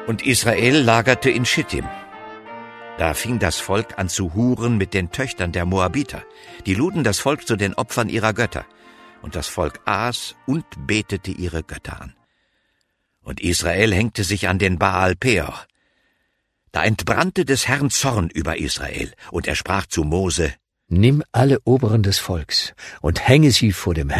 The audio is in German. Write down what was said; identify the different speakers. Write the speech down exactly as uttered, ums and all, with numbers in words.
Speaker 1: Und Israel lagerte in Schittim. Da fing das Volk an zu huren mit den Töchtern der Moabiter. Die luden das Volk zu den Opfern ihrer Götter. Und das Volk aß und betete ihre Götter an. Und Israel hängte sich an den Baal Peor. Da entbrannte des Herrn Zorn über Israel, und er sprach zu Mose:
Speaker 2: Nimm alle Oberen des Volks und hänge sie vor dem